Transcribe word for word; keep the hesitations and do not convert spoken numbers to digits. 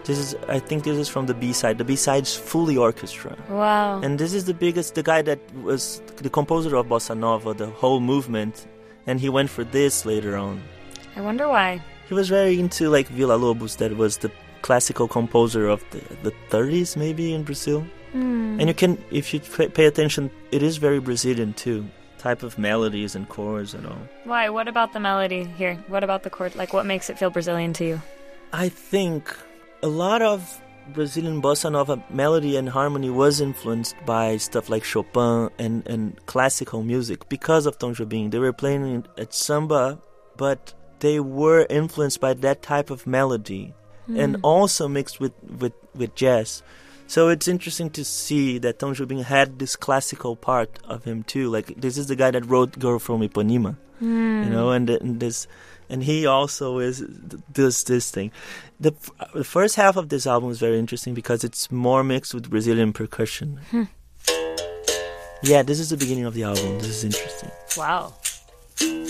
This is, I think this is from the B-side. The B-side's fully orchestra. Wow. And this is the biggest, the guy that was the composer of Bossa Nova, the whole movement, and he went for this later on. I wonder why. He was very into like Villa-Lobos, that was the classical composer of the, the thirties maybe in Brazil. Mm. And you can, if you pay attention, it is very Brazilian too. Type of melodies and chords and all. Why? What about the melody here? What about the chord? Like, what makes it feel Brazilian to you? I think a lot of Brazilian bossa nova melody and harmony was influenced by stuff like Chopin and, and classical music because of Tom Jobim. They were playing at samba, but they were influenced by that type of melody mm. and also mixed with, with, with jazz. So it's interesting to see that Tom Jobim had this classical part of him too. Like, this is the guy that wrote Girl from Ipanema, mm. you know, and, and this... And he also is does this thing. The, the first half of this album is very interesting because it's more mixed with Brazilian percussion. Hmm. Yeah, this is the beginning of the album. This is interesting. Wow.